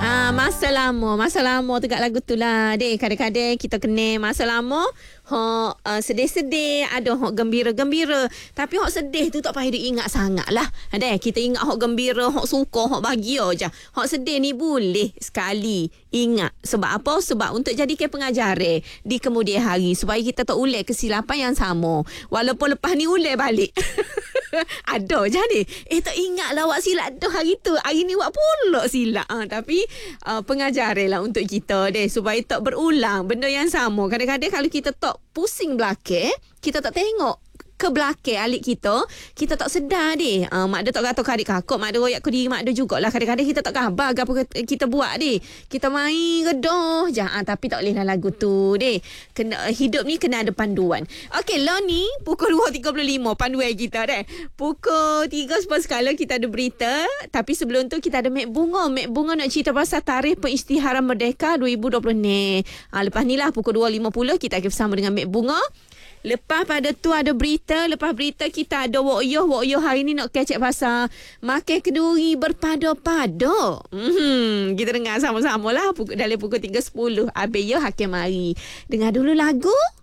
Masa lama tegak lagu tu lah. Dek, kadang-kadang kita kena masa lama sedih-sedih, ada hok gembira-gembira. Tapi hok sedih tu tak payah diingat sangat lah. Dek, kita ingat hok gembira, hok suka, hok bahagia je. Hok sedih ni boleh sekali ingat. Sebab apa? Sebab untuk jadikan pengajaran di kemudian hari, supaya kita tak ulang kesilapan yang sama. Walaupun lepas ni ulang balik. Ada je ni. Tak ingat lah awak silap dah hari tu. Hari ni awak pula silap. Tapi pengajaran lah untuk kita deh, supaya tak berulang benda yang sama. Kadang-kadang kalau kita tak pusing belakang, kita tak tengok ke belakang alik kita tak sedar deh. Mak dia tak kata ke adik kakak, mak dia royak ke diri mak dia jugalah. Kadang-kadang kita tak khabar apa kita buat deh. Kita main redoh je. Tapi tak boleh lah lagu tu deh. Hidup ni kena ada panduan. Okey, lo ni pukul 2.35 panduan kita deh. Pukul 3 sekala kita ada berita. Tapi sebelum tu kita ada Mek Bunga. Mek Bunga nak cerita pasal tarikh Pengisytiharan Merdeka 2020 ni. Lepas ni lah pukul 2.50 kita akan bersama dengan Mek Bunga. Lepas pada tu ada berita. Lepas berita kita ada Wok Yoh hari ni nak kecek pasal makan kenduri berpada-pada. Kita dengar sama-sama lah dalam pukul 3.10. Habis Yoh Hakim mari. Dengar dulu lagu.